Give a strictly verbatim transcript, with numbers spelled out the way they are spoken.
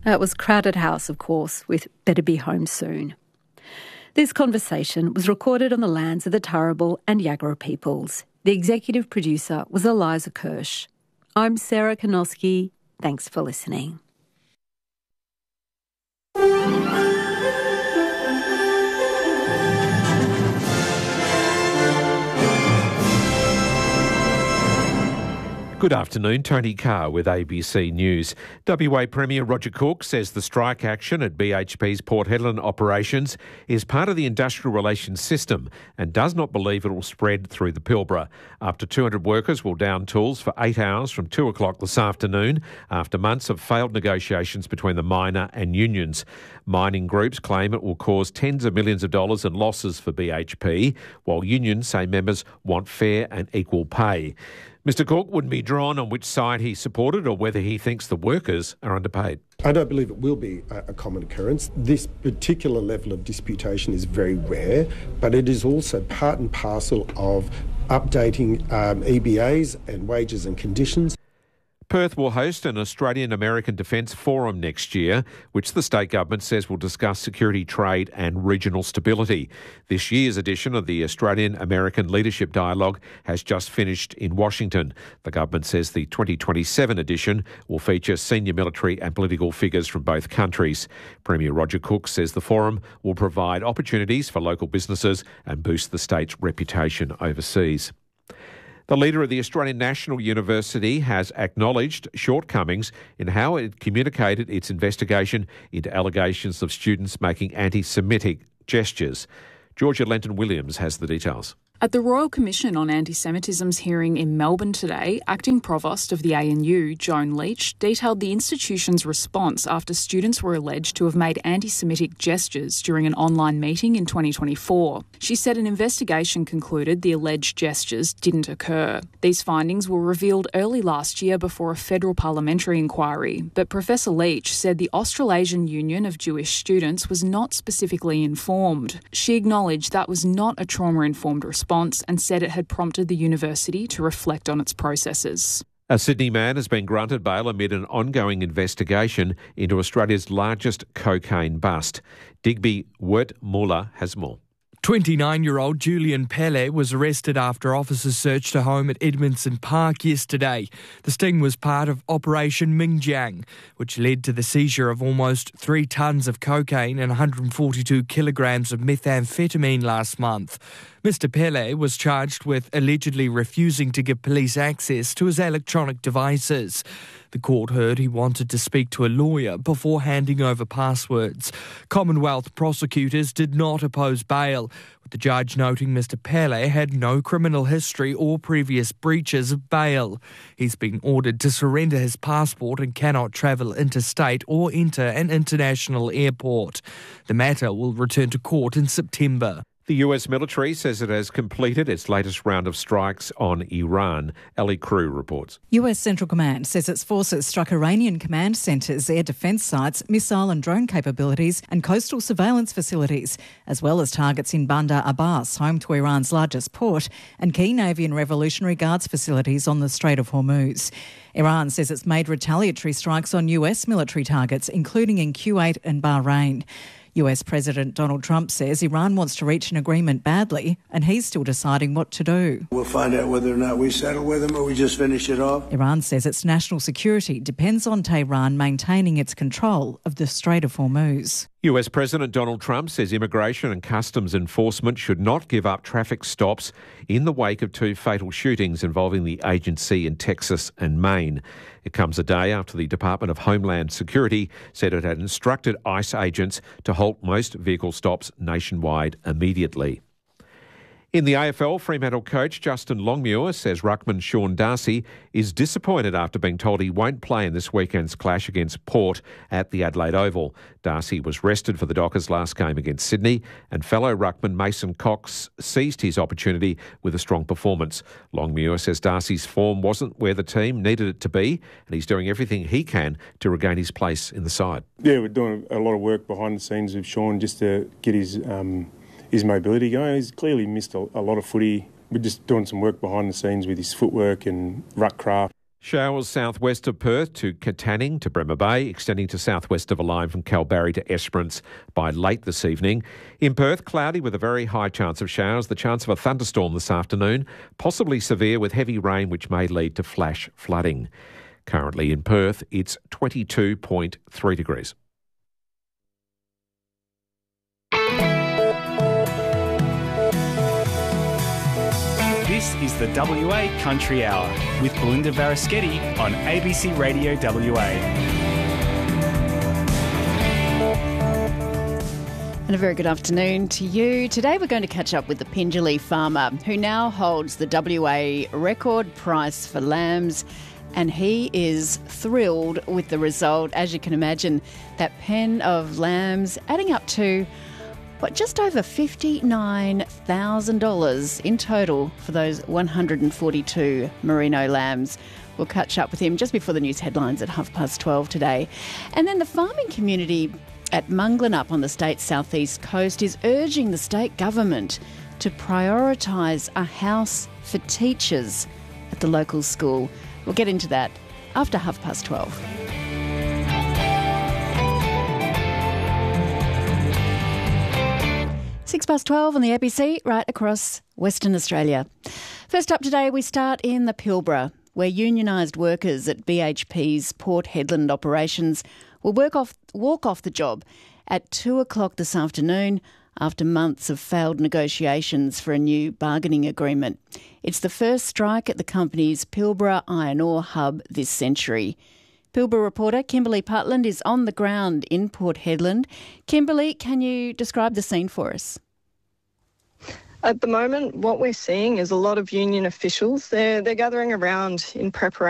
That was Crowded House, of course, with Better Be Home Soon. This conversation was recorded on the lands of the Turrbal and Yagara peoples. The executive producer was Eliza Kirsch. I'm Sarah Konoski. Thanks for listening. Good afternoon, Tony Carr with A B C News. W A Premier Roger Cook says the strike action at B H P's Port Hedland operations is part of the industrial relations system and does not believe it will spread through the Pilbara. Up to two hundred workers will down tools for eight hours from two o'clock this afternoon after months of failed negotiations between the miner and unions. Mining groups claim it will cause tens of millions of dollars in losses for B H P, while unions say members want fair and equal pay. Mister Cook wouldn't be drawn on which side he supported or whether he thinks the workers are underpaid. I don't believe it will be a, a common occurrence. This particular level of disputation is very rare, but it is also part and parcel of updating um, E B As and wages and conditions. Perth will host an Australian-American Defence Forum next year, which the state government says will discuss security, trade and regional stability. This year's edition of the Australian-American Leadership Dialogue has just finished in Washington. The government says the twenty twenty-seven edition will feature senior military and political figures from both countries. Premier Roger Cook says the forum will provide opportunities for local businesses and boost the state's reputation overseas. The leader of the Australian National University has acknowledged shortcomings in how it communicated its investigation into allegations of students making anti-Semitic gestures. Georgia Lenton-Williams has the details. At the Royal Commission on Anti-Semitism's hearing in Melbourne today, Acting Provost of the A N U, Joan Leach, detailed the institution's response after students were alleged to have made anti-Semitic gestures during an online meeting in twenty twenty-four. She said an investigation concluded the alleged gestures didn't occur. These findings were revealed early last year before a federal parliamentary inquiry, but Professor Leach said the Australasian Union of Jewish Students was not specifically informed. She acknowledged that was not a trauma-informed response and said it had prompted the university to reflect on its processes. A Sydney man has been granted bail amid an ongoing investigation into Australia's largest cocaine bust. Digby Wertmuller has more. twenty-nine-year-old Julian Pele was arrested after officers searched a home at Edmondson Park yesterday. The sting was part of Operation Mingjiang, which led to the seizure of almost three tonnes of cocaine and one hundred forty-two kilograms of methamphetamine last month. Mister Pele was charged with allegedly refusing to give police access to his electronic devices. The court heard he wanted to speak to a lawyer before handing over passwords. Commonwealth prosecutors did not oppose bail, with the judge noting Mister Pele had no criminal history or previous breaches of bail. He's been ordered to surrender his passport and cannot travel interstate or enter an international airport. The matter will return to court in September. The U S military says it has completed its latest round of strikes on Iran. Ellie Crew reports. U S Central Command says its forces struck Iranian command centres, air defence sites, missile and drone capabilities and coastal surveillance facilities, as well as targets in Bandar Abbas, home to Iran's largest port, and key Navy and Revolutionary Guards facilities on the Strait of Hormuz. Iran says it's made retaliatory strikes on U S military targets, including in Kuwait and Bahrain. U S President Donald Trump says Iran wants to reach an agreement badly and he's still deciding what to do. We'll find out whether or not we settle with them or we just finish it off. Iran says its national security depends on Tehran maintaining its control of the Strait of Hormuz. U S President Donald Trump says immigration and customs enforcement should not give up traffic stops in the wake of two fatal shootings involving the agency in Texas and Maine. It comes a day after the Department of Homeland Security said it had instructed ICE agents to halt most vehicle stops nationwide immediately. In the A F L, Fremantle coach Justin Longmuir says ruckman Sean Darcy is disappointed after being told he won't play in this weekend's clash against Port at the Adelaide Oval. Darcy was rested for the Dockers' last game against Sydney, and fellow ruckman Mason Cox seized his opportunity with a strong performance. Longmuir says Darcy's form wasn't where the team needed it to be, and he's doing everything he can to regain his place in the side. Yeah, we're doing a lot of work behind the scenes with Sean just to get his... Um his mobility going. He's clearly missed a, a lot of footy. We're just doing some work behind the scenes with his footwork and ruck craft. Showers southwest of Perth to Katanning to Bremer Bay, extending to southwest of a line from Kalbarri to Esperance by late this evening. In Perth, cloudy with a very high chance of showers, the chance of a thunderstorm this afternoon, possibly severe with heavy rain which may lead to flash flooding. Currently in Perth, it's twenty-two point three degrees. This is the W A Country Hour with Belinda Varaschetti on A B C Radio W A. And a very good afternoon to you. Today we're going to catch up with the Pingelly farmer who now holds the W A record price for lambs, and he is thrilled with the result. As you can imagine, that pen of lambs adding up to But just over fifty-nine thousand dollars in total for those one hundred forty-two merino lambs. We'll catch up with him just before the news headlines at half past twelve today. And then the farming community at Munglanup on the state's southeast coast is urging the state government to prioritise a house for teachers at the local school. We'll get into that after half past twelve. Six past twelve on the A B C, right across Western Australia. First up today, we start in the Pilbara, where unionised workers at B H P's Port Hedland operations will work off, walk off the job at two o'clock this afternoon after months of failed negotiations for a new bargaining agreement. It's the first strike at the company's Pilbara iron ore hub this century. Pilbara reporter Kimberly Putland is on the ground in Port Hedland. Kimberly, can you describe the scene for us? At the moment, what we're seeing is a lot of union officials. They're, they're gathering around in preparation